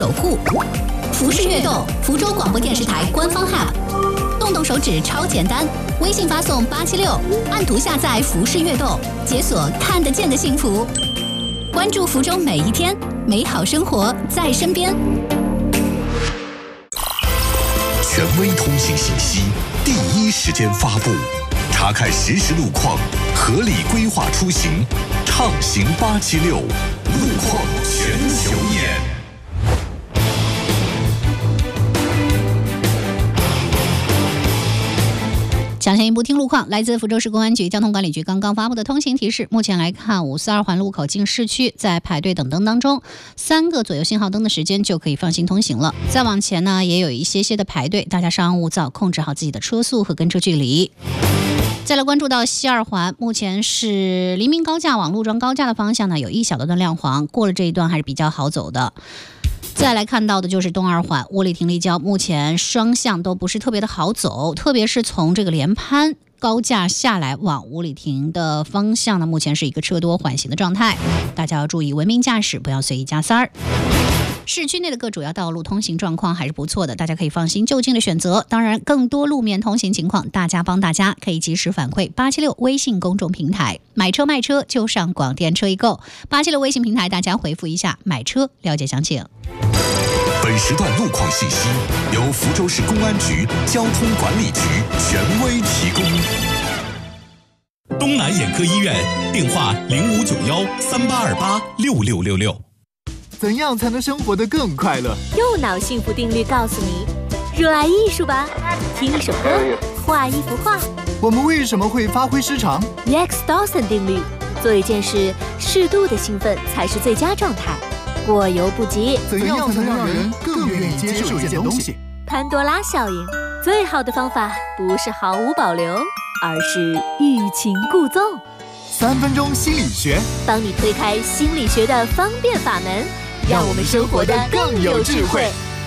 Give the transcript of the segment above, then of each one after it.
守护。浮世悦动，福州广播电视台官方 App， 动动手指超简单，微信发送876，按图下载浮世悦动，解锁看得见的幸福。关注福州每一天，美好生活在身边。 权威通信信息，第一时间发布，查看实时路况，合理规划出行，畅行876，路况全球眼。 抢先一步听路况，来自福州市公安局交通管理局刚刚发布的通行提示。目前来看，542环路口进市区，在排队等灯当中，3个左右信号灯的时间就可以放心通行了。再往前呢，也有一些的排队，大家稍安勿躁，控制好自己的车速和跟车距离。再来关注到西2环，目前是黎明高架往陆庄高架的方向呢，有一小段的亮黄，过了这一段还是比较好走的。再来看到的就是东2环五里亭立交，目前双向都不是特别的好走，特别是从这个连潘高架下来往五里亭的方向呢，目前是一个车多缓行的状态，大家要注意文明驾驶，不要随意加塞儿。市区内的各主要道路通行状况还是不错的，大家可以放心就近的选择。当然，更多路面通行情况，大家帮大家可以及时反馈876微信公众平台。买车卖车就上广电车易购，876微信平台大家回复一下买车，了解详情。 本时段路况信息由福州市公安局交通管理局权威提供。 东南眼科医院电话059138286666。 怎样才能生活得更快乐？ 右脑幸福定律告诉你：热爱艺术吧，听一首歌，画一幅画。 我们为什么会发挥失常 Rex Dawson 定律：做一件事，适度的兴奋才是最佳状态，过犹不及。 怎样才能让人更愿意接受一件东西？ 潘多拉效应：最好的方法不是毫无保留，而是欲擒故纵。 3分钟心理学， 帮你推开心理学的方便法门，让我们生活得更有智慧。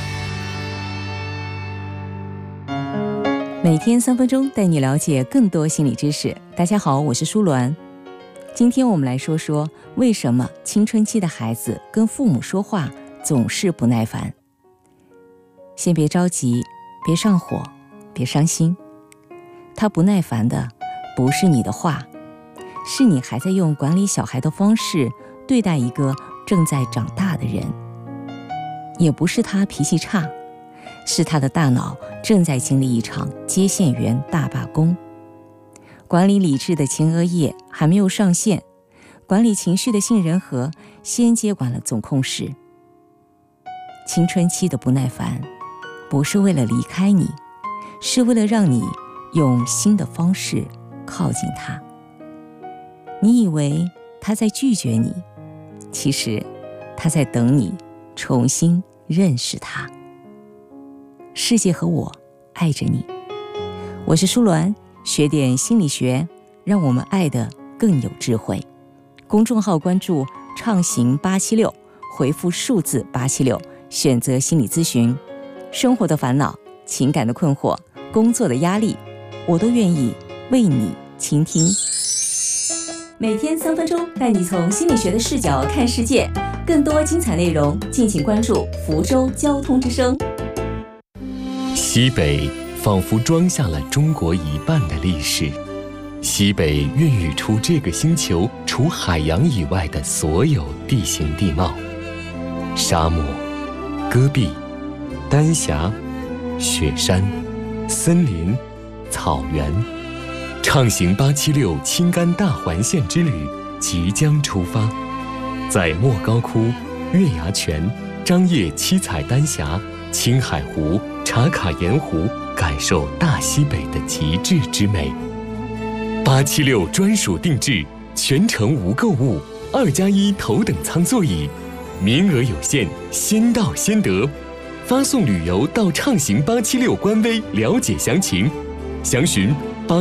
每天3分钟，带你了解更多心理知识。大家好，我是舒鸾。今天我们来说说，为什么青春期的孩子跟父母说话总是不耐烦。先别着急，别上火，别伤心。他不耐烦的不是你的话，是你还在用管理小孩的方式对待一个正在长大的人。也不是他脾气差，是他的大脑正在经历一场接线员大罢工。管理理智的前额叶还没有上线，管理情绪的杏仁核先接管了总控室。青春期的不耐烦不是为了离开你，是为了让你用新的方式靠近他。你以为他在拒绝你，其实他在等你重新认识他。世界和我爱着你，我是舒鸾，学点心理学，让我们爱得更有智慧。公众号关注畅行876，回复数字876，选择心理咨询。生活的烦恼，情感的困惑，工作的压力，我都愿意为你倾听。每天3分钟，带你从心理学的视角看世界。更多精彩内容，敬请关注福州交通之声。 西北仿佛装下了中国一半的历史，西北孕育出这个星球除海洋以外的所有地形地貌：沙漠、戈壁、丹霞、雪山、森林、草原。畅行876青甘大环线之旅即将出发，在莫高窟、月牙泉、张掖七彩丹霞、青海湖、茶卡盐湖感受大西北的极致之美。876专属定制，全程无购物，2+1头等舱座椅，名额有限，先到先得。发送旅游到畅行876官微了解详情，详询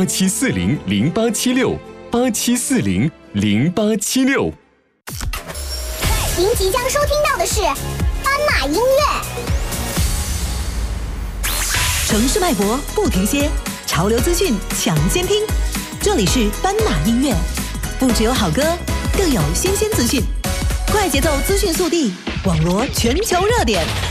87400876，87400876。 您即将收听到的是斑马音乐。 城市脉搏不停歇，潮流资讯抢先听。这里是斑马音乐，不只有好歌，更有新鲜资讯，快节奏资讯速递，网罗全球热点。